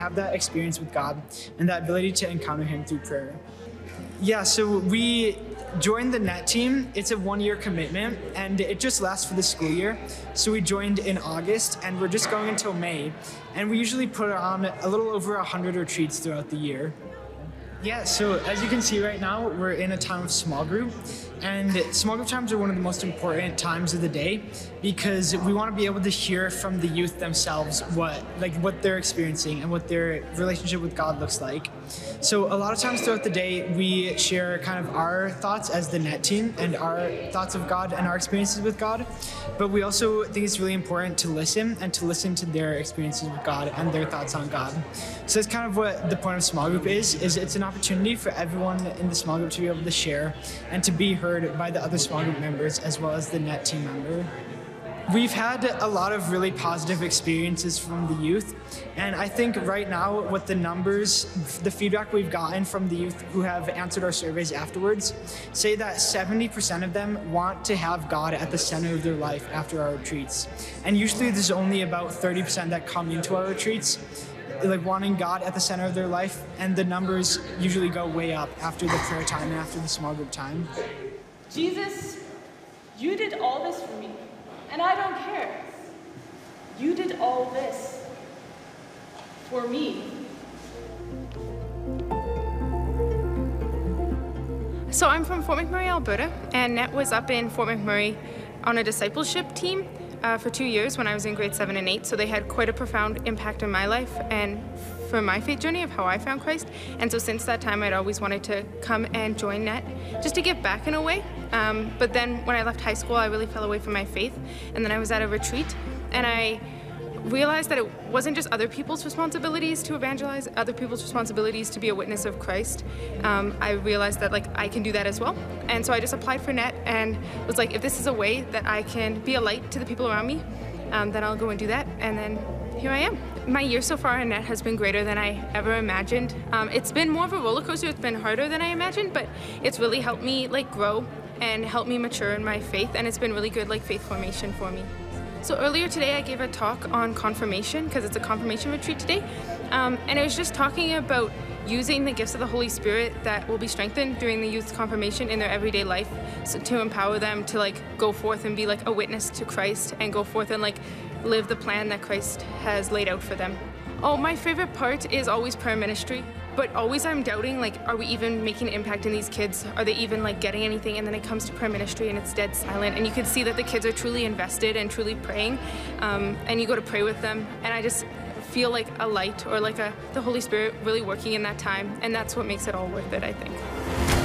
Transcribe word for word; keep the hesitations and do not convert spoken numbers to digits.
have that experience with God and that ability to encounter Him through prayer. Yeah, so we joined the N E T team. It's a one-year commitment, and it just lasts for the school year. So we joined in August, and we're just going until May. And we usually put on a little over one hundred retreats throughout the year. Yeah, so as you can see right now, we're in a time of small group, and small group times are one of the most important times of the day because we want to be able to hear from the youth themselves what like what they're experiencing and what their relationship with God looks like. So a lot of times throughout the day, we share kind of our thoughts as the N E T team and our thoughts of God and our experiences with God, but we also think it's really important to listen and to listen to their experiences with God and their thoughts on God. So that's kind of what the point of small group is, is it's an opportunity for everyone in the small group to be able to share and to be heard by the other small group members as well as the N E T team member. We've had a lot of really positive experiences from the youth, and I think right now with the numbers, the feedback we've gotten from the youth who have answered our surveys afterwards, say that seventy percent of them want to have God at the center of their life after our retreats. And usually there's only about thirty percent that come into our retreats like wanting God at the center of their life, and the numbers usually go way up after the prayer time and after the small group time. Jesus, you did all this for me, and I don't care. You did all this for me. So I'm from Fort McMurray, Alberta, and N E T was up in Fort McMurray on a discipleship team uh, for two years when I was in grade seven and eight, so they had quite a profound impact on my life and for my faith journey of how I found Christ. And so since that time, I'd always wanted to come and join N E T, just to give back in a way. Um, but then when I left high school, I really fell away from my faith, and then I was at a retreat, and I realized that it wasn't just other people's responsibilities to evangelize, other people's responsibilities to be a witness of Christ. Um, I realized that like I can do that as well. And so I just applied for N E T and was like, if this is a way that I can be a light to the people around me, um, then I'll go and do that. And then here I am. My year so far in N E T has been greater than I ever imagined. Um, it's been more of a roller coaster. It's been harder than I imagined, but it's really helped me like grow and help me mature in my faith. And it's been really good like faith formation for me. So earlier today I gave a talk on confirmation because it's a confirmation retreat today. Um, and I was just talking about using the gifts of the Holy Spirit that will be strengthened during the youth confirmation in their everyday life, so to empower them to like go forth and be like a witness to Christ and go forth and like live the plan that Christ has laid out for them. Oh, my favorite part is always prayer ministry. But always I'm doubting, like, are we even making an impact in these kids? Are they even like getting anything? And then it comes to prayer ministry and it's dead silent. And you can see that the kids are truly invested and truly praying. Um, and you go to pray with them. And I just feel like a light or like a, the Holy Spirit really working in that time. And that's what makes it all worth it, I think.